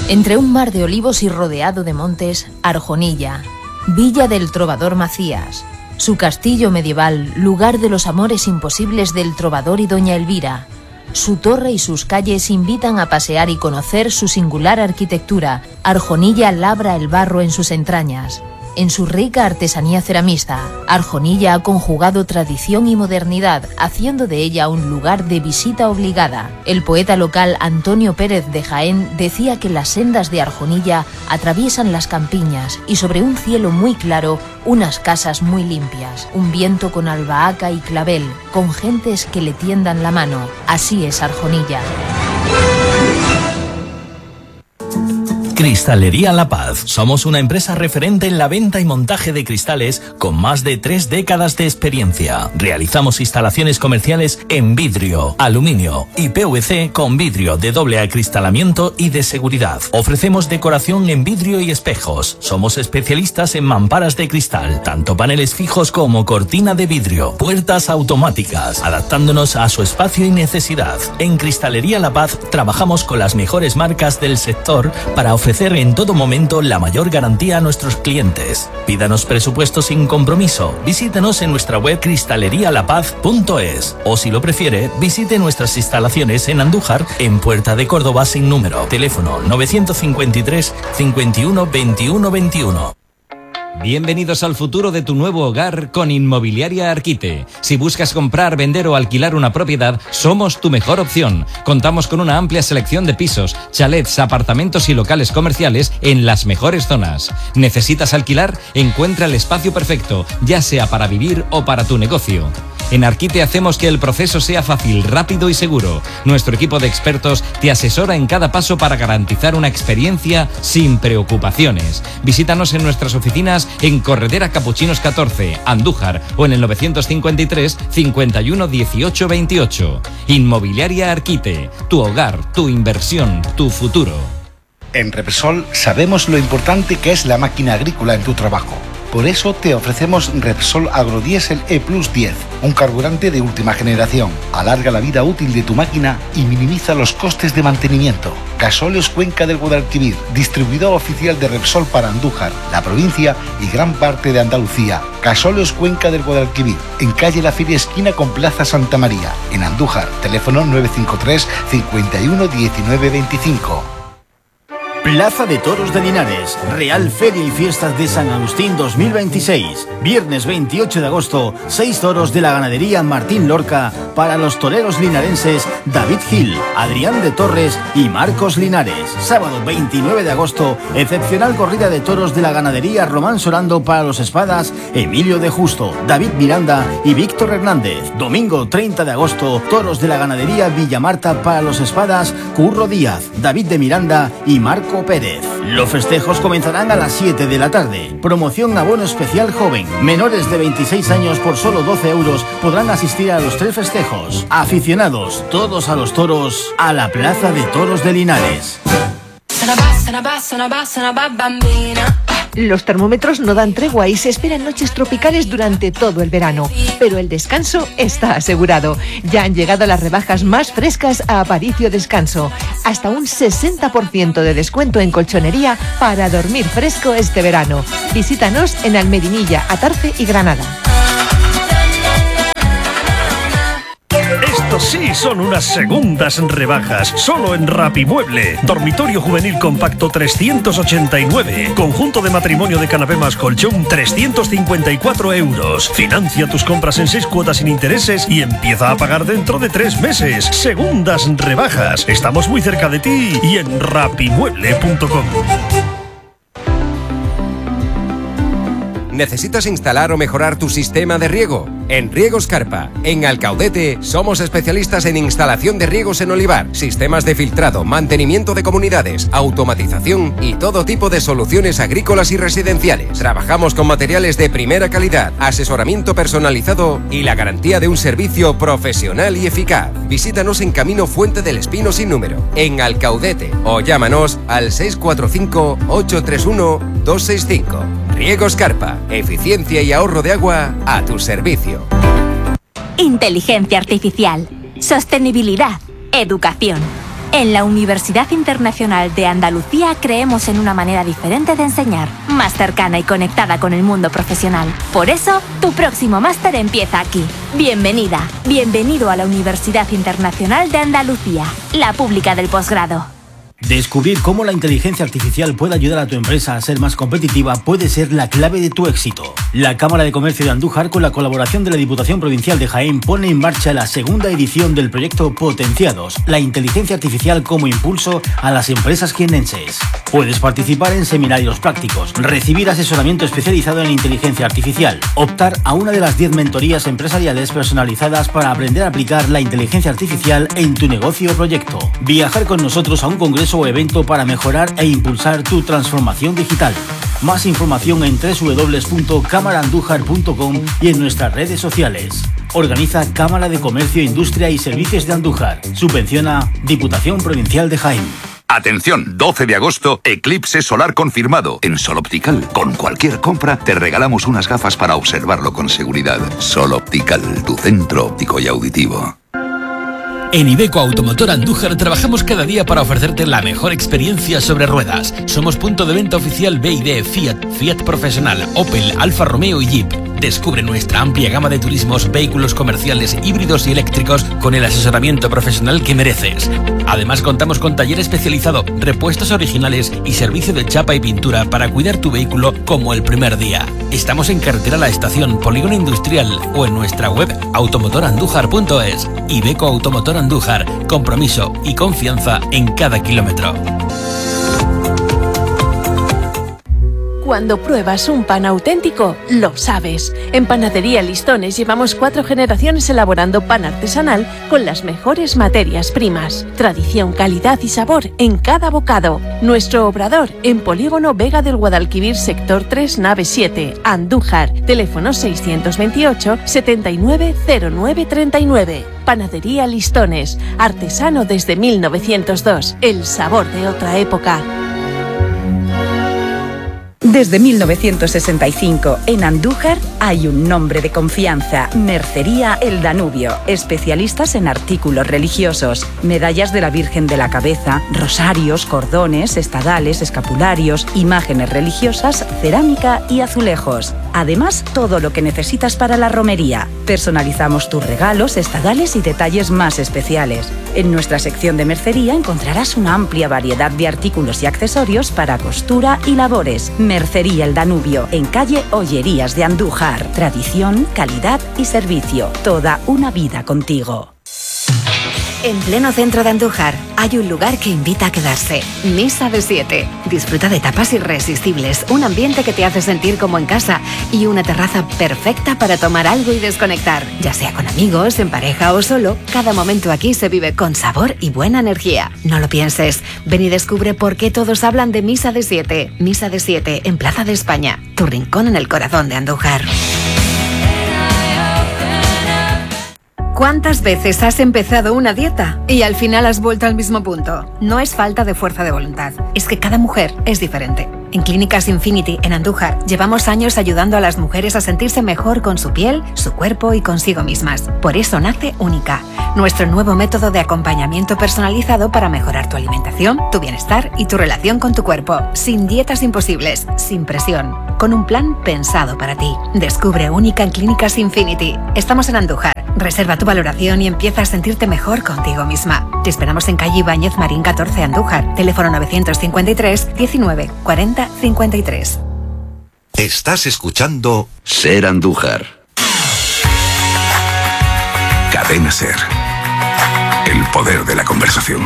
Entre un mar de olivos y rodeado de montes, Arjonilla, villa del trovador Macías. Su castillo medieval, lugar de los amores imposibles del trovador y doña Elvira. Su torre y sus calles invitan a pasear y conocer su singular arquitectura. Arjonilla labra el barro en sus entrañas. En su rica artesanía ceramista, Arjonilla ha conjugado tradición y modernidad, haciendo de ella un lugar de visita obligada. El poeta local Antonio Pérez de Jaén decía que las sendas de Arjonilla atraviesan las campiñas y sobre un cielo muy claro, unas casas muy limpias, un viento con albahaca y clavel, con gentes que le tiendan la mano. Así es Arjonilla. Cristalería La Paz. Somos una empresa referente en la venta y montaje de cristales con más de 3 décadas de experiencia. Realizamos instalaciones comerciales en vidrio, aluminio y PVC con vidrio de doble acristalamiento y de seguridad. Ofrecemos decoración en vidrio y espejos. Somos especialistas en mamparas de cristal, tanto paneles fijos como cortina de vidrio, puertas automáticas, adaptándonos a su espacio y necesidad. En Cristalería La Paz trabajamos con las mejores marcas del sector para ofrecer en todo momento la mayor garantía a nuestros clientes. Pídanos presupuesto sin compromiso. Visítenos en nuestra web cristalerialapaz.es o, si lo prefiere, visite nuestras instalaciones en Andújar, en Puerta de Córdoba sin número. Teléfono 953 51 21 21. Bienvenidos al futuro de tu nuevo hogar con Inmobiliaria Arquite. Si buscas comprar, vender o alquilar una propiedad, somos tu mejor opción. Contamos con una amplia selección de pisos, chalets, apartamentos y locales comerciales en las mejores zonas. ¿Necesitas alquilar? Encuentra el espacio perfecto, ya sea para vivir o para tu negocio. En Arquite hacemos que el proceso sea fácil, rápido y seguro. Nuestro equipo de expertos te asesora en cada paso para garantizar una experiencia sin preocupaciones. Visítanos en nuestras oficinas en Corredera Capuchinos 14, Andújar, o en el 953 51 18 28. Inmobiliaria Arquite, tu hogar, tu inversión, tu futuro. En Repsol sabemos lo importante que es la máquina agrícola en tu trabajo. Por eso te ofrecemos Repsol Agrodiesel E+ 10, un carburante de última generación. Alarga la vida útil de tu máquina y minimiza los costes de mantenimiento. Gasóleos Cuenca del Guadalquivir, distribuidor oficial de Repsol para Andújar, la provincia y gran parte de Andalucía. Gasóleos Cuenca del Guadalquivir, en calle La Feria esquina con Plaza Santa María, en Andújar. Teléfono 953 51 19 25. Plaza de Toros de Linares, Real Feria y Fiestas de San Agustín 2026. Viernes 28 de agosto, 6 toros de la ganadería Martín Lorca para los toreros linarenses David Gil, Adrián de Torres y Marcos Linares. Sábado 29 de agosto, excepcional corrida de toros de la ganadería Román Sorando para los espadas Emilio de Justo, David Miranda y Víctor Hernández. Domingo 30 de agosto, toros de la ganadería Villamarta para los espadas Curro Díaz, David de Miranda y Marco Pérez. Los festejos comenzarán a las 7 de la tarde. Promoción abono especial joven. Menores de 26 años por solo 12 euros podrán asistir a los 3 festejos. Aficionados, todos a los toros, a la Plaza de Toros de Linares. Los termómetros no dan tregua y se esperan noches tropicales durante todo el verano, pero el descanso está asegurado. Ya han llegado las rebajas más frescas a Aparicio Descanso. Hasta un 60% de descuento en colchonería para dormir fresco este verano. Visítanos en Almedinilla, Atarce y Granada. Estos sí son unas segundas rebajas, solo en Rapimueble. Dormitorio juvenil compacto 389. Conjunto de matrimonio de canapé más colchón 354 euros. Financia tus compras en 6 cuotas sin intereses y empieza a pagar dentro de 3 meses. Segundas rebajas. Estamos muy cerca de ti y en rapimueble.com. ¿Necesitas instalar o mejorar tu sistema de riego? En Riegos Carpa, en Alcaudete, somos especialistas en instalación de riegos en olivar, sistemas de filtrado, mantenimiento de comunidades, automatización y todo tipo de soluciones agrícolas y residenciales. Trabajamos con materiales de primera calidad, asesoramiento personalizado y la garantía de un servicio profesional y eficaz. Visítanos en Camino Fuente del Espino sin número, en Alcaudete, o llámanos al 645 831 265. Riegos Carpa, eficiencia y ahorro de agua a tu servicio. Inteligencia artificial, sostenibilidad, educación. En la Universidad Internacional de Andalucía creemos en una manera diferente de enseñar, más cercana y conectada con el mundo profesional. Por eso, tu próximo máster empieza aquí. Bienvenida, bienvenido a la Universidad Internacional de Andalucía, la pública del posgrado. Descubrir cómo la inteligencia artificial puede ayudar a tu empresa a ser más competitiva puede ser la clave de tu éxito. La Cámara de Comercio de Andújar, con la colaboración de la Diputación Provincial de Jaén, pone en marcha la segunda edición del proyecto Potenciados, la inteligencia artificial como impulso a las empresas jienenses. Puedes participar en seminarios prácticos, recibir asesoramiento especializado en inteligencia artificial, optar a una de las 10 mentorías empresariales personalizadas para aprender a aplicar la inteligencia artificial en tu negocio o proyecto, viajar con nosotros a un congreso o evento para mejorar e impulsar tu transformación digital. Más información en www.cámaraandújar.com y en nuestras redes sociales. Organiza Cámara de Comercio, Industria y Servicios de Andújar. Subvenciona Diputación Provincial de Jaén. Atención, 12 de agosto, eclipse solar confirmado en Sol Optical. Con cualquier compra te regalamos unas gafas para observarlo con seguridad. Sol Optical, tu centro óptico y auditivo. En Iveco Automotor Andújar trabajamos cada día para ofrecerte la mejor experiencia sobre ruedas. Somos punto de venta oficial BYD, Fiat Profesional, Opel, Alfa Romeo y Jeep. Descubre nuestra amplia gama de turismos, vehículos comerciales, híbridos y eléctricos con el asesoramiento profesional que mereces. Además contamos con taller especializado, repuestos originales y servicio de chapa y pintura para cuidar tu vehículo como el primer día. Estamos en Carretera La Estación, Polígono Industrial o en nuestra web automotorandújar.es. Iveco Automotor Andújar, compromiso y confianza en cada kilómetro. Cuando pruebas un pan auténtico, lo sabes. En Panadería Listones llevamos 4 generaciones elaborando pan artesanal con las mejores materias primas. Tradición, calidad y sabor en cada bocado. Nuestro obrador en Polígono Vega del Guadalquivir, sector 3, nave 7, Andújar. Teléfono 628 790939. Panadería Listones. Artesano desde 1902. El sabor de otra época. Desde 1965, en Andújar hay un nombre de confianza: Mercería El Danubio. Especialistas en artículos religiosos, medallas de la Virgen de la Cabeza, rosarios, cordones, estadales, escapularios, imágenes religiosas, cerámica y azulejos. Además, todo lo que necesitas para la romería. Personalizamos tus regalos, estadales y detalles más especiales. En nuestra sección de mercería encontrarás una amplia variedad de artículos y accesorios para costura y labores. Mercería El Danubio, en calle Ollerías de Andújar. Tradición, calidad y servicio. Toda una vida contigo. En pleno centro de Andújar hay un lugar que invita a quedarse. Misa de 7. Disfruta de tapas irresistibles, un ambiente que te hace sentir como en casa y una terraza perfecta para tomar algo y desconectar. Ya sea con amigos, en pareja o solo, cada momento aquí se vive con sabor y buena energía. No lo pienses. Ven y descubre por qué todos hablan de Misa de 7. Misa de 7 en Plaza de España, tu rincón en el corazón de Andújar. ¿Cuántas veces has empezado una dieta y al final has vuelto al mismo punto? No es falta de fuerza de voluntad, es que cada mujer es diferente. En Clínicas Infinity, en Andújar, llevamos años ayudando a las mujeres a sentirse mejor con su piel, su cuerpo y consigo mismas. Por eso nace Única, nuestro nuevo método de acompañamiento personalizado para mejorar tu alimentación, tu bienestar y tu relación con tu cuerpo. Sin dietas imposibles, sin presión, con un plan pensado para ti. Descubre Única en Clínicas Infinity. Estamos en Andújar. Reserva tu valoración y empieza a sentirte mejor contigo misma. Te esperamos en calle Ibáñez Marín 14, Andújar. Teléfono 953 19 40 53. Estás escuchando Ser Andújar. Cadena Ser. El poder de la conversación.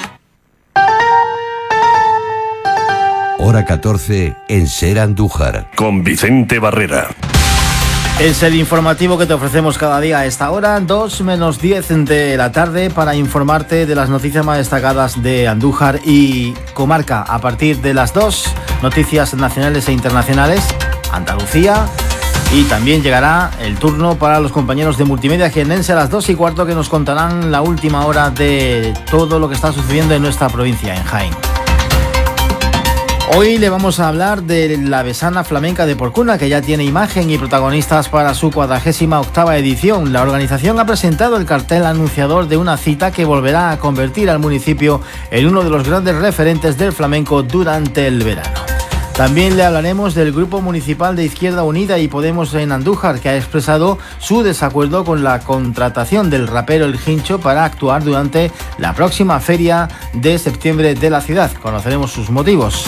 Hora 14 en Ser Andújar. Con Vicente Barrera. Es el informativo que te ofrecemos cada día a esta hora, 2 menos 10 de la tarde, para informarte de las noticias más destacadas de Andújar y comarca. A partir de las 2, noticias nacionales e internacionales, Andalucía, y también llegará el turno para los compañeros de Multimedia Jiennense a las 2:15, que nos contarán la última hora de todo lo que está sucediendo en nuestra provincia, en Jaén. Hoy le vamos a hablar de la Besana Flamenca de Porcuna, que ya tiene imagen y protagonistas para su 48ª edición. La organización ha presentado el cartel anunciador de una cita que volverá a convertir al municipio en uno de los grandes referentes del flamenco durante el verano. También le hablaremos del Grupo Municipal de Izquierda Unida y Podemos en Andújar, que ha expresado su desacuerdo con la contratación del rapero El Hincho para actuar durante la próxima feria de septiembre de la ciudad. Conoceremos sus motivos.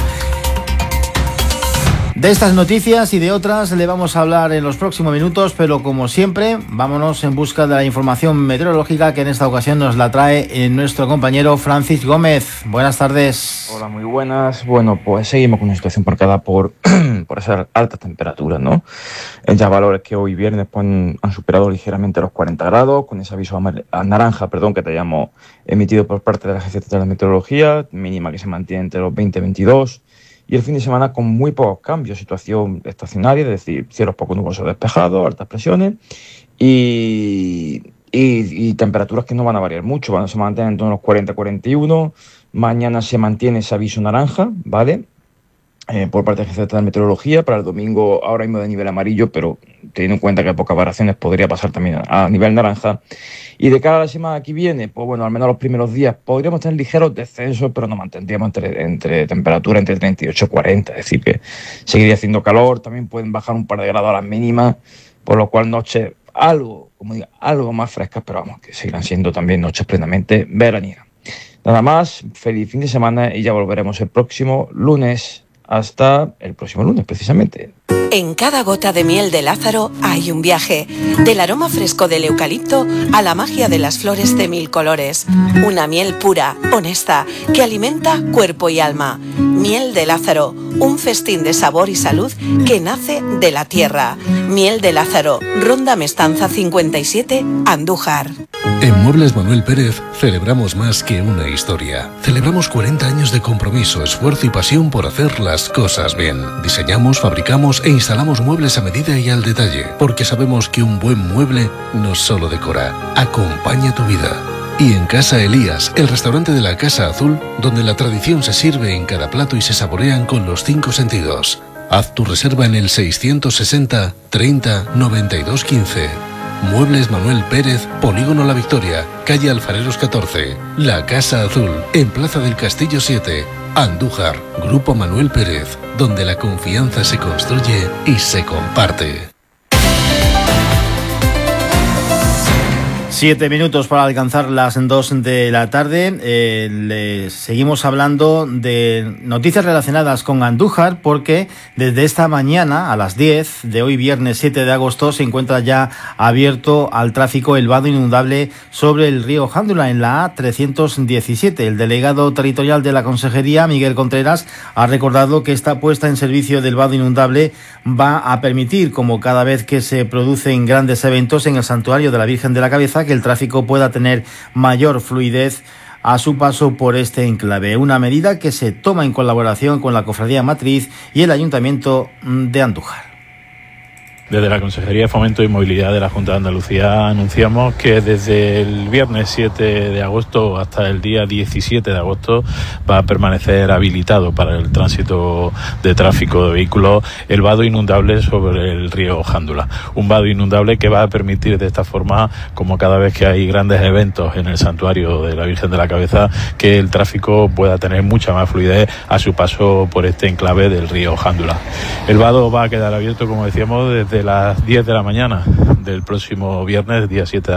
De estas noticias y de otras le vamos a hablar en los próximos minutos, pero como siempre, vámonos en busca de la información meteorológica que en esta ocasión nos la trae nuestro compañero Francis Gómez. Buenas tardes. Hola, muy buenas. Bueno, pues seguimos con una situación marcada por esas altas temperaturas, ¿no? Ya valores que hoy viernes pues, han superado ligeramente los 40 grados, con ese aviso naranja, que te hayamos emitido por parte de la Agencia Estatal de Meteorología, mínima que se mantiene entre los 20 y 22. Y el fin de semana con muy pocos cambios, situación estacionaria, es decir, cielos poco nubosos despejados, altas presiones y temperaturas que no van a variar mucho, van a mantener en torno a los 40-41. Mañana se mantiene ese aviso naranja, ¿vale? Por parte de la Agencia Estatal de Meteorología. Para el domingo ahora mismo de nivel amarillo, pero teniendo en cuenta que hay pocas variaciones podría pasar también a nivel naranja. Y de cara a la semana que viene, pues bueno, al menos los primeros días podríamos tener ligeros descensos, pero nos mantendríamos entre temperatura entre 38 y 40, es decir, que seguiría haciendo calor. También pueden bajar un par de grados a las mínimas, por lo cual noches algo más frescas, pero vamos, que seguirán siendo también noches plenamente veraniegas. Nada más, feliz fin de semana y ya volveremos el próximo lunes. Hasta el próximo lunes, precisamente. En cada gota de miel de Lázaro hay un viaje. Del aroma fresco del eucalipto a la magia de las flores de 1000 colores. Una miel pura, honesta, que alimenta cuerpo y alma. Miel de Lázaro, un festín de sabor y salud que nace de la tierra. Miel de Lázaro, Ronda Mestanza 57, Andújar. En Muebles Manuel Pérez celebramos más que una historia. Celebramos 40 años de compromiso, esfuerzo y pasión por hacer las cosas bien. Diseñamos, fabricamos e instalamos muebles a medida y al detalle, porque sabemos que un buen mueble no solo decora, acompaña tu vida. Y en Casa Elías, el restaurante de la Casa Azul, donde la tradición se sirve en cada plato y se saborean con los 5 sentidos. Haz tu reserva en el 660 30 92 15. Muebles Manuel Pérez, Polígono La Victoria, calle Alfareros 14, La Casa Azul, en Plaza del Castillo 7, Andújar. Grupo Manuel Pérez, donde la confianza se construye y se comparte. 7 minutos para alcanzar las 2 de la tarde. Seguimos hablando de noticias relacionadas con Andújar, porque desde esta mañana a las 10 de hoy, viernes 7 de agosto, se encuentra ya abierto al tráfico el vado inundable sobre el río Jándula en la A317. El delegado territorial de la Consejería, Miguel Contreras, ha recordado que esta puesta en servicio del vado inundable va a permitir, como cada vez que se producen grandes eventos en el Santuario de la Virgen de la Cabeza, que el tráfico pueda tener mayor fluidez a su paso por este enclave. Una medida que se toma en colaboración con la Cofradía Matriz y el Ayuntamiento de Andújar. Desde la Consejería de Fomento y Movilidad de la Junta de Andalucía anunciamos que desde el viernes 7 de agosto hasta el día 17 de agosto va a permanecer habilitado para el tránsito de tráfico de vehículos el vado inundable sobre el río Jándula. Un vado inundable que va a permitir de esta forma, como cada vez que hay grandes eventos en el Santuario de la Virgen de la Cabeza, que el tráfico pueda tener mucha más fluidez a su paso por este enclave del río Jándula. El vado va a quedar abierto, como decíamos, desde las 10 de la mañana del próximo viernes, día 7 de